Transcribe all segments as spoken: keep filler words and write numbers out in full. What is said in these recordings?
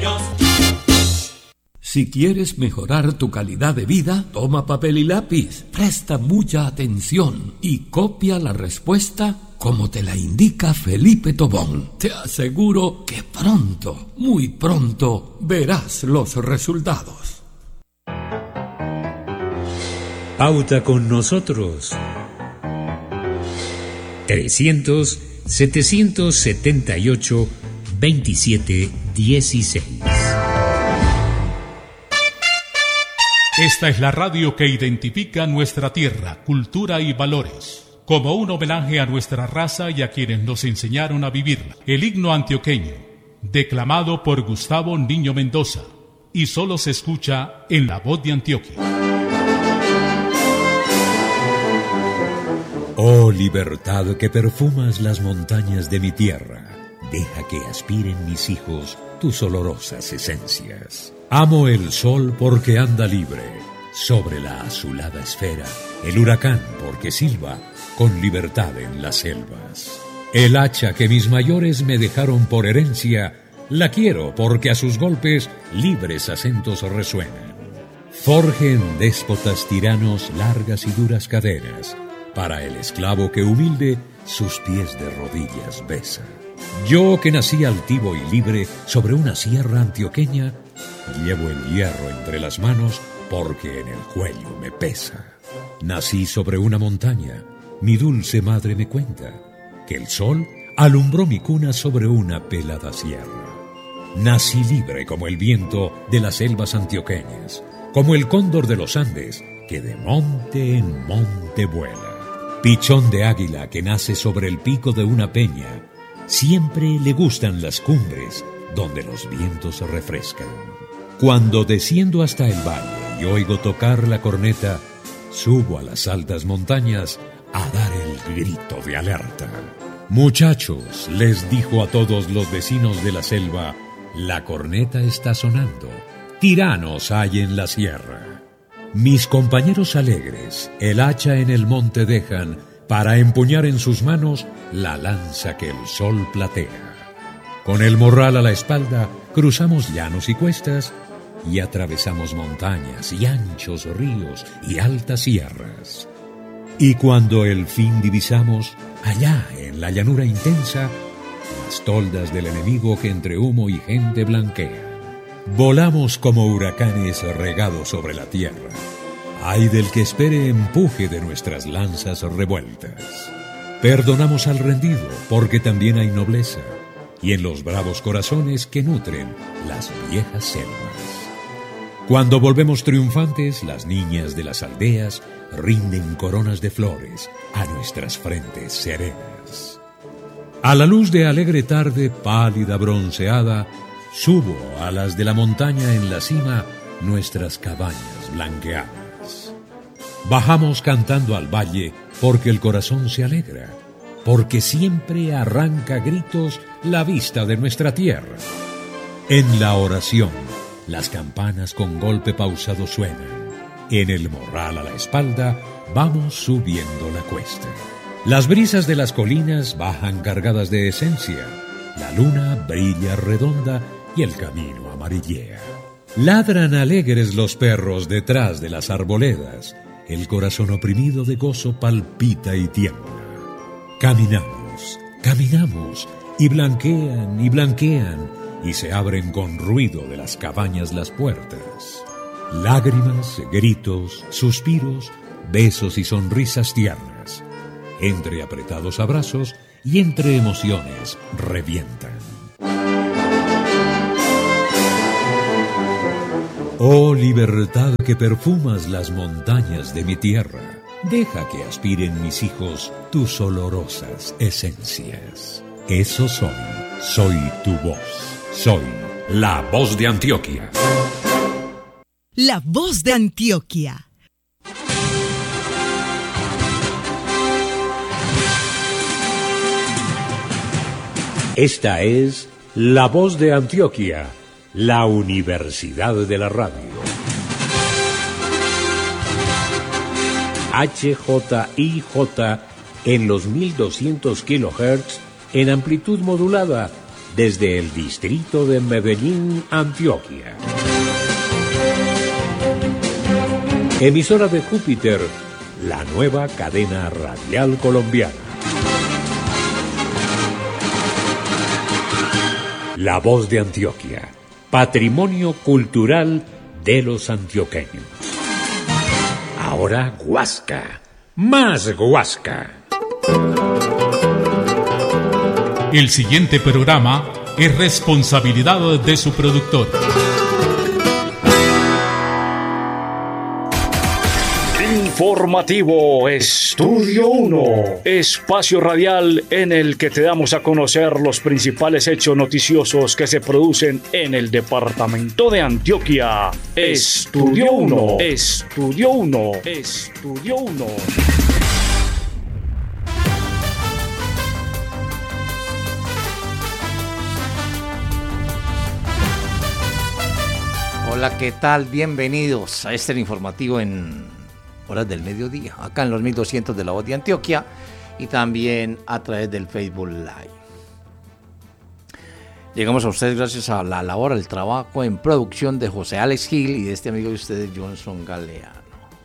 niños. Si quieres mejorar tu calidad de vida, toma papel y lápiz, presta mucha atención y copia la respuesta como te la indica Felipe Tobón. Te aseguro que pronto, muy pronto, verás los resultados. Pauta con nosotros. trescientos, setecientos setenta y ocho, veintisiete dieciséis. Esta es la radio que identifica nuestra tierra, cultura y valores. Como un homenaje a nuestra raza y a quienes nos enseñaron a vivirla. El himno antioqueño, declamado por Gustavo Niño Mendoza, y solo se escucha en La Voz de Antioquia. Oh libertad que perfumas las montañas de mi tierra, deja que aspiren mis hijos tus olorosas esencias. Amo el sol porque anda libre sobre la azulada esfera, el huracán porque silba con libertad en las selvas. El hacha que mis mayores me dejaron por herencia, la quiero porque a sus golpes libres acentos resuenan. Forjen déspotas tiranos largas y duras cadenas, para el esclavo que humilde sus pies de rodillas besa. Yo que nací altivo y libre sobre una sierra antioqueña, llevo el hierro entre las manos porque en el cuello me pesa. Nací sobre una montaña, mi dulce madre me cuenta que el sol alumbró mi cuna sobre una pelada sierra. Nací libre como el viento de las selvas antioqueñas, como el cóndor de los Andes que de monte en monte vuela. Pichón de águila que nace sobre el pico de una peña, siempre le gustan las cumbres donde los vientos se refrescan. Cuando desciendo hasta el valle y oigo tocar la corneta, subo a las altas montañas a dar el grito de alerta. Muchachos, les dijo a todos los vecinos de la selva, la corneta está sonando, tiranos hay en la sierra. Mis compañeros alegres, el hacha en el monte dejan para empuñar en sus manos la lanza que el sol platea. Con el morral a la espalda, cruzamos llanos y cuestas y atravesamos montañas y anchos ríos y altas sierras. Y cuando el fin divisamos, allá en la llanura intensa, las toldas del enemigo que entre humo y gente blanquean. Volamos como huracanes regados sobre la tierra. Ay del que espere empuje de nuestras lanzas revueltas. Perdonamos al rendido, porque también hay nobleza, y en los bravos corazones que nutren las viejas selvas. Cuando volvemos triunfantes, las niñas de las aldeas rinden coronas de flores a nuestras frentes serenas. A la luz de alegre tarde, pálida bronceada, subo a las de la montaña en la cima nuestras cabañas blanqueadas. Bajamos cantando al valle porque el corazón se alegra, porque siempre arranca gritos la vista de nuestra tierra. En la oración, las campanas con golpe pausado suenan. En el morral a la espalda, vamos subiendo la cuesta. Las brisas de las colinas bajan cargadas de esencia. La luna brilla redonda y el camino amarillea. Ladran alegres los perros detrás de las arboledas. El corazón oprimido de gozo palpita y tiembla. Caminamos, caminamos, y blanquean y blanquean, y se abren con ruido de las cabañas las puertas. Lágrimas, gritos, suspiros, besos y sonrisas tiernas. Entre apretados abrazos y entre emociones revientan. Oh libertad que perfumas las montañas de mi tierra, deja que aspiren mis hijos tus olorosas esencias. Eso soy, soy tu voz, soy la voz de Antioquia. La Voz de Antioquia. Esta es La Voz de Antioquia, la Universidad de la Radio. H J I J en los mil doscientos kilohertz en amplitud modulada desde el distrito de Medellín, Antioquia. Emisora de Júpiter, la nueva cadena radial colombiana. La Voz de Antioquia, patrimonio cultural de los antioqueños. Ahora Guasca, más Guasca. El siguiente programa es responsabilidad de su productor. Informativo Estudio uno, espacio radial en el que te damos a conocer los principales hechos noticiosos que se producen en el departamento de Antioquia. Estudio uno, Estudio uno, Estudio uno. Hola, ¿qué tal? Bienvenidos a este informativo en horas del mediodía, acá en los mil doscientos de La Voz de Antioquia y también a través del Facebook Live. Llegamos a ustedes gracias a la labor, al trabajo en producción de José Alex Gil y de este amigo de ustedes, Johnson Galeano.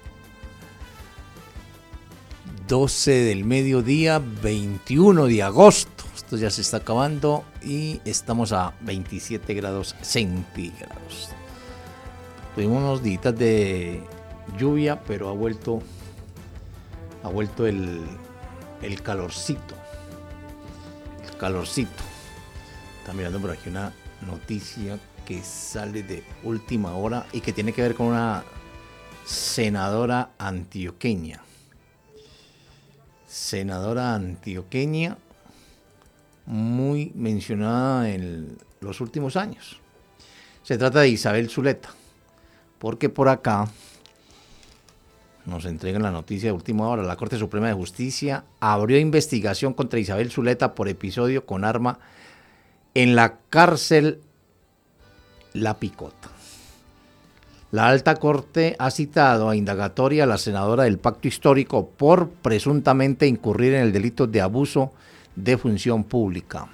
doce del mediodía, veintiuno de agosto. Esto ya se está acabando y estamos a veintisiete grados centígrados. Tuvimos unos días de lluvia, pero ha vuelto ha vuelto el, el calorcito el calorcito. Está mirando por aquí una noticia que sale de última hora y que tiene que ver con una senadora antioqueña senadora antioqueña muy mencionada en los últimos años. Se trata de Isabel Zuleta, porque por acá nos entregan la noticia de última hora. La Corte Suprema de Justicia abrió investigación contra Isabel Zuleta por episodio con arma en la cárcel La Picota. La Alta Corte ha citado a indagatoria a la senadora del Pacto Histórico por presuntamente incurrir en el delito de abuso de función pública.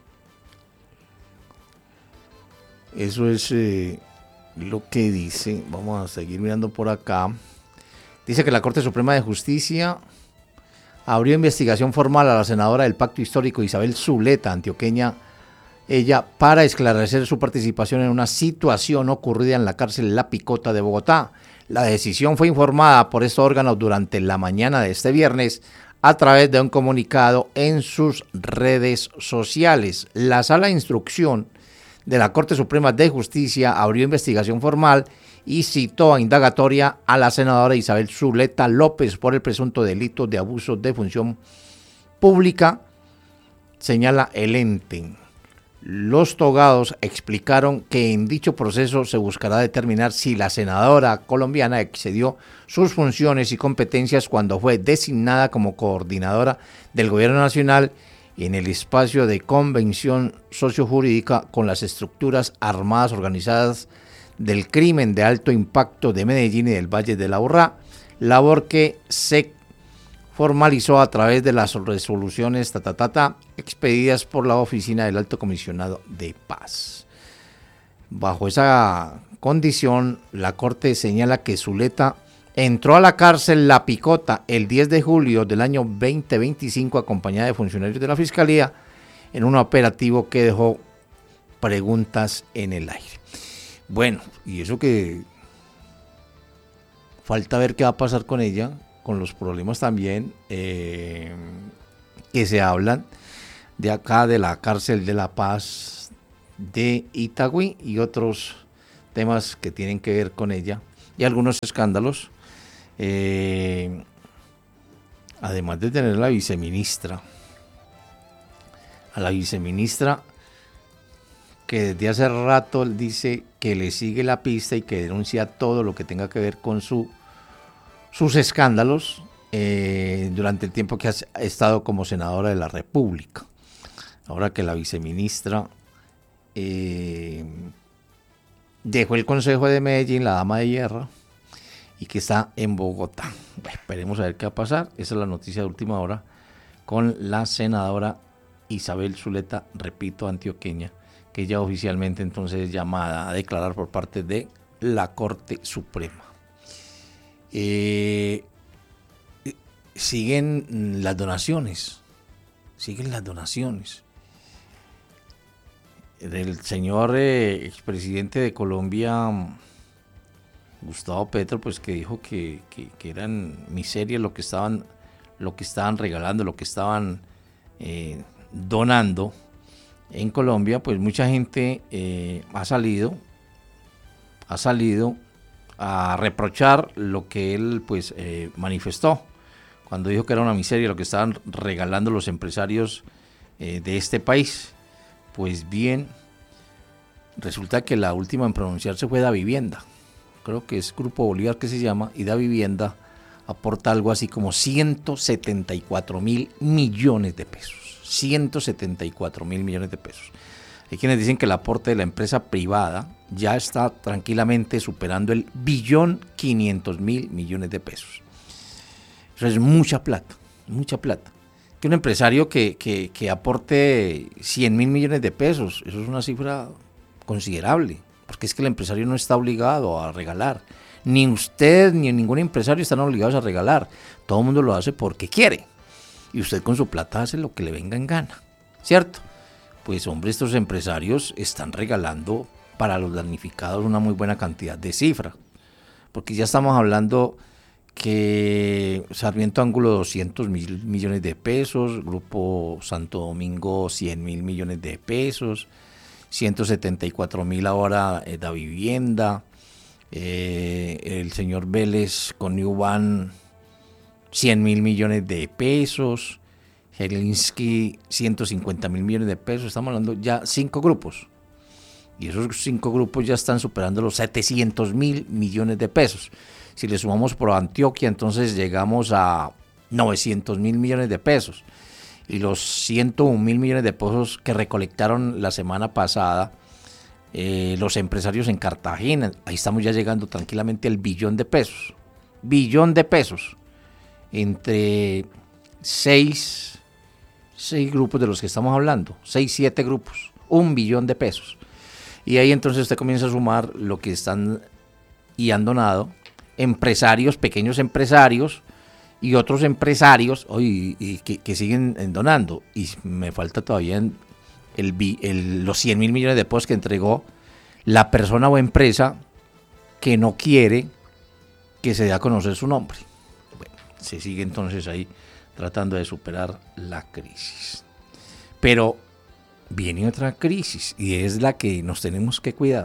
Eso es eh, lo que dice. Vamos a seguir mirando por acá. Dice que la Corte Suprema de Justicia abrió investigación formal a la senadora del Pacto Histórico Isabel Zuleta, antioqueña, ella, para esclarecer su participación en una situación ocurrida en la cárcel La Picota de Bogotá. La decisión fue informada por este órgano durante la mañana de este viernes a través de un comunicado en sus redes sociales. La Sala de Instrucción de la Corte Suprema de Justicia abrió investigación formal y citó a indagatoria a la senadora Isabel Zuleta López por el presunto delito de abuso de función pública, señala el ente. Los togados explicaron que en dicho proceso se buscará determinar si la senadora colombiana excedió sus funciones y competencias cuando fue designada como coordinadora del Gobierno Nacional en el espacio de convención sociojurídica con las estructuras armadas organizadas del crimen de alto impacto de Medellín y del Valle de la Urrá, labor que se formalizó a través de las resoluciones ta, ta, ta, ta, expedidas por la Oficina del Alto Comisionado de Paz. Bajo esa condición, la Corte señala que Zuleta entró a la cárcel La Picota el diez de julio del año veinte veinticinco acompañada de funcionarios de la Fiscalía en un operativo que dejó preguntas en el aire. Bueno, y eso que falta ver qué va a pasar con ella, con los problemas también eh, que se hablan de acá de la cárcel de La Paz de Itagüí y otros temas que tienen que ver con ella y algunos escándalos, eh, además de tener a la viceministra, a la viceministra que desde hace rato dice que le sigue la pista y que denuncia todo lo que tenga que ver con su sus escándalos eh, durante el tiempo que ha estado como senadora de la República. Ahora que la viceministra eh, dejó el Consejo de Medellín, la dama de hierro, y que está en Bogotá. Bueno, esperemos a ver qué va a pasar. Esa es la noticia de última hora con la senadora Isabel Zuleta, repito, antioqueña, que ya oficialmente entonces es llamada a declarar por parte de la Corte Suprema. Eh, siguen las donaciones, siguen las donaciones. El señor eh, expresidente de Colombia, Gustavo Petro, pues que dijo que, que, que eran miseria lo que estaban, lo que estaban regalando, lo que estaban eh, donando en Colombia, pues mucha gente eh, ha salido, ha salido a reprochar lo que él pues eh, manifestó cuando dijo que era una miseria lo que estaban regalando los empresarios eh, de este país. Pues bien, resulta que la última en pronunciarse fue Davivienda, creo que es Grupo Bolívar que se llama, y Davivienda aporta algo así como ciento setenta y cuatro mil millones de pesos, ciento setenta y cuatro mil millones de pesos. Hay quienes dicen que el aporte de la empresa privada ya está tranquilamente superando el billón quinientos mil millones de pesos. Eso es mucha plata, mucha plata. Que un empresario que, que, que aporte cien mil millones de pesos, eso es una cifra considerable, porque es que el empresario no está obligado a regalar. Ni usted ni ningún empresario están obligados a regalar. Todo el mundo lo hace porque quiere. Y usted con su plata hace lo que le venga en gana, ¿cierto? Pues hombre, estos empresarios están regalando para los damnificados una muy buena cantidad de cifra, porque ya estamos hablando que Sarmiento Ángulo doscientos mil millones de pesos, Grupo Santo Domingo cien mil millones de pesos, ciento setenta y cuatro mil ahora eh, Davivienda, eh, el señor Vélez con Newban cien mil millones de pesos, Jelinsky ciento cincuenta mil millones de pesos. Estamos hablando ya cinco grupos, y esos cinco grupos ya están superando los setecientos mil millones de pesos. Si le sumamos por Antioquia, entonces llegamos a novecientos mil millones de pesos. Y los ciento un mil millones de pesos que recolectaron la semana pasada eh, los empresarios en Cartagena, ahí estamos ya llegando tranquilamente al billón de pesos. Billón de pesos. Entre seis, seis grupos de los que estamos hablando, seis, siete grupos, un billón de pesos. Y ahí entonces usted comienza a sumar lo que están y han donado empresarios, pequeños empresarios y otros empresarios hoy y que, que siguen donando. Y me falta todavía el, el, los cien mil millones de pesos que entregó la persona o empresa que no quiere que se dé a conocer su nombre. Bueno, se sigue entonces ahí tratando de superar la crisis. Pero viene otra crisis y es la que nos tenemos que cuidar.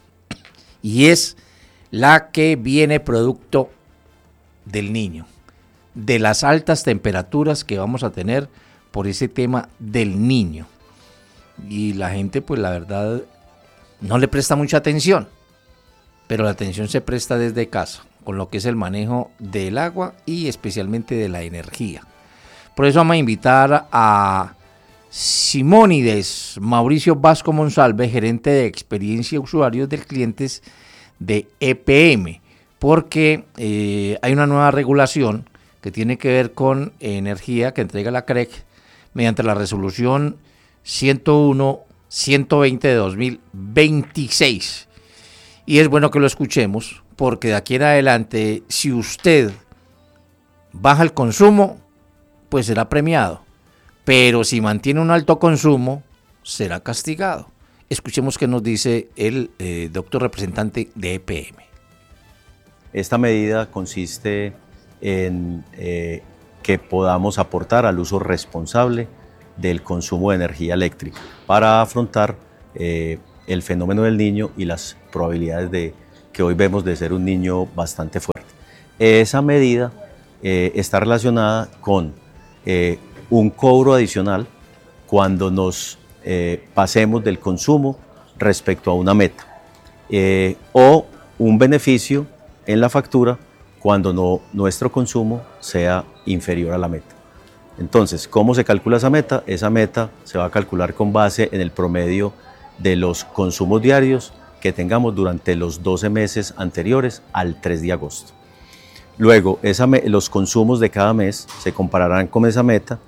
Y es la que viene producto del Niño, de las altas temperaturas que vamos a tener por ese tema del Niño. Y la gente, pues la verdad, no le presta mucha atención, pero la atención se presta desde casa, con lo que es el manejo del agua y especialmente de la energía. Por eso vamos a invitar a Simónides Mauricio Vasco Monsalve, gerente de experiencia usuarios de clientes de E P M, porque eh, hay una nueva regulación que tiene que ver con energía que entrega la C R E C mediante la resolución ciento uno ciento veinte de dos mil veintiséis. Y es bueno que lo escuchemos, porque de aquí en adelante, si usted baja el consumo, pues será premiado, pero si mantiene un alto consumo, será castigado. Escuchemos qué nos dice el eh, doctor representante de E P M. Esta medida consiste en eh, que podamos aportar al uso responsable del consumo de energía eléctrica para afrontar eh, el fenómeno del Niño y las probabilidades de que hoy vemos de ser un niño bastante fuerte. Esa medida eh, está relacionada con eh, un cobro adicional cuando nos eh, pasemos del consumo respecto a una meta eh, o un beneficio en la factura cuando no, nuestro consumo sea inferior a la meta. Entonces, ¿cómo se calcula esa meta? Esa meta se va a calcular con base en el promedio de los consumos diarios que tengamos durante los doce meses anteriores al tres de agosto. Luego, esa me, los consumos de cada mes se compararán con esa meta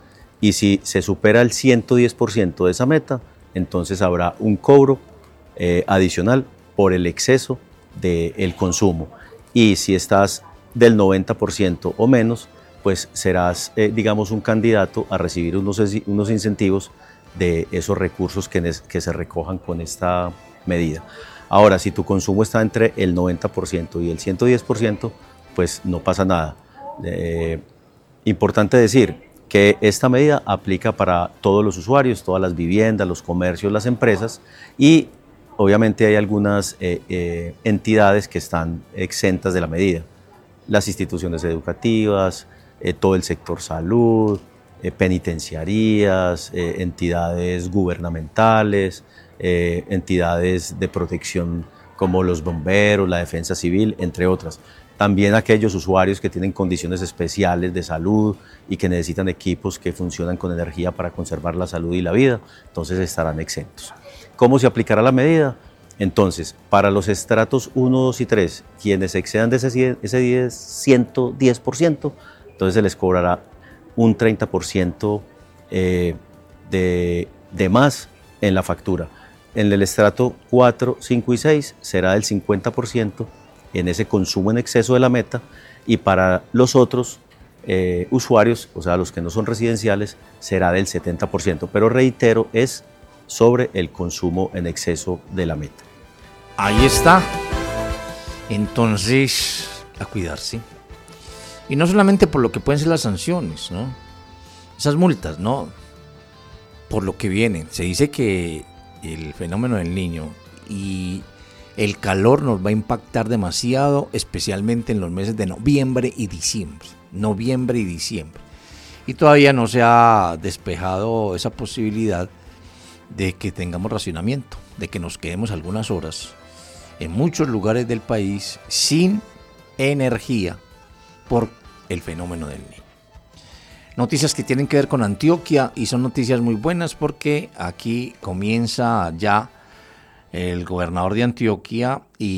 y si se supera el ciento diez por ciento de esa meta, entonces habrá un cobro eh, adicional por el exceso del consumo. Y si estás del noventa por ciento o menos, pues serás, eh, digamos, un candidato a recibir unos, unos incentivos de esos recursos que, que se recojan con esta medida. Ahora, si tu consumo está entre el noventa por ciento y el ciento diez por ciento, pues no pasa nada. Eh, importante decir que esta medida aplica para todos los usuarios, todas las viviendas, los comercios, las empresas, y obviamente hay algunas eh, eh, entidades que están exentas de la medida. Las instituciones educativas, eh, todo el sector salud, eh, penitenciarías, eh, entidades gubernamentales, eh, entidades de protección como los bomberos, la defensa civil, entre otras. También aquellos usuarios que tienen condiciones especiales de salud y que necesitan equipos que funcionan con energía para conservar la salud y la vida, entonces estarán exentos. ¿Cómo se aplicará la medida? Entonces, para los estratos uno, dos y tres, quienes excedan de ese, ese ciento diez por ciento, entonces se les cobrará un treinta por ciento eh, de, de más en la factura. En el estrato cuatro, cinco y seis será del cincuenta por ciento en ese consumo en exceso de la meta, y para los otros eh, usuarios, o sea, los que no son residenciales, será del setenta por ciento. Pero reitero, es sobre el consumo en exceso de la meta. Ahí está. Entonces, a cuidarse. Y no solamente por lo que pueden ser las sanciones, ¿no? Esas multas, ¿no? Por lo que vienen. Se dice que el fenómeno del Niño y el calor nos va a impactar demasiado, especialmente en los meses de noviembre y diciembre. Noviembre y diciembre. Y todavía no se ha despejado esa posibilidad de que tengamos racionamiento, de que nos quedemos algunas horas en muchos lugares del país sin energía por el fenómeno del Niño. Noticias que tienen que ver con Antioquia, y son noticias muy buenas porque aquí comienza ya el gobernador de Antioquia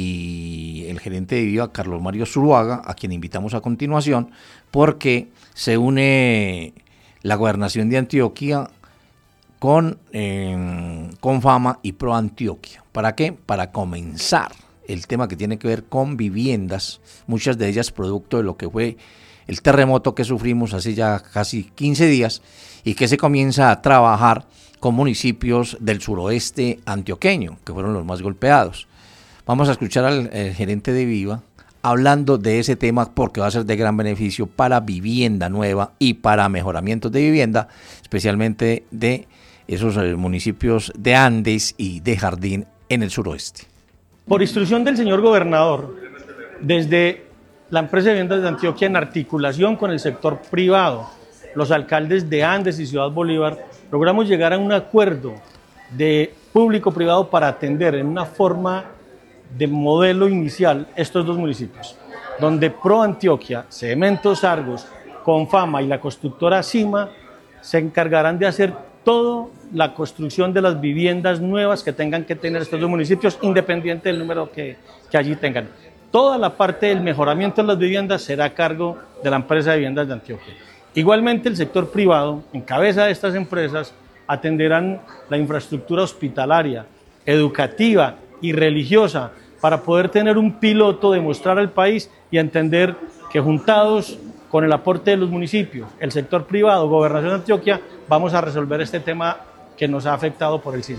y el gerente de Viva, Carlos Mario Zuluaga, a quien invitamos a continuación, porque se une la gobernación de Antioquia con, eh, con Fama y Pro Antioquia. ¿Para qué? Para comenzar el tema que tiene que ver con viviendas, muchas de ellas producto de lo que fue el terremoto que sufrimos hace ya casi quince días, y que se comienza a trabajar con municipios del suroeste antioqueño, que fueron los más golpeados. Vamos a escuchar al eh, gerente de Viva hablando de ese tema, porque va a ser de gran beneficio para vivienda nueva y para mejoramientos de vivienda, especialmente de esos eh, municipios de Andes y de Jardín en el suroeste. Por instrucción del señor gobernador, desde la empresa de viviendas de Antioquia, en articulación con el sector privado, los alcaldes de Andes y Ciudad Bolívar, logramos llegar a un acuerdo de público-privado para atender en una forma de modelo inicial estos dos municipios, donde Pro Antioquia, Cementos Argos, Confama y la constructora Cima se encargarán de hacer toda la construcción de las viviendas nuevas que tengan que tener estos dos municipios, independiente del número que, que allí tengan. Toda la parte del mejoramiento de las viviendas será a cargo de la empresa de viviendas de Antioquia. Igualmente, el sector privado, en cabeza de estas empresas, atenderán la infraestructura hospitalaria, educativa y religiosa para poder tener un piloto, demostrar al país y entender que juntados con el aporte de los municipios, el sector privado, Gobernación de Antioquia, vamos a resolver este tema que nos ha afectado por el sismo.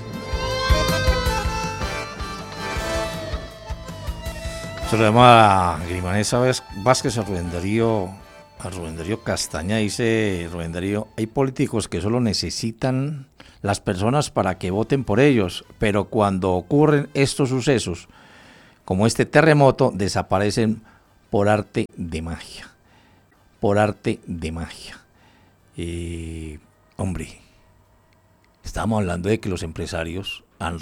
Saludamos a Grimanesa Vázquez, a Rubén Darío, a Rubén Darío Castaña. Dice Rubén Darío: hay políticos que solo necesitan las personas para que voten por ellos, pero cuando ocurren estos sucesos, como este terremoto, desaparecen por arte de magia. Por arte de magia. Eh, hombre, estábamos hablando de que los empresarios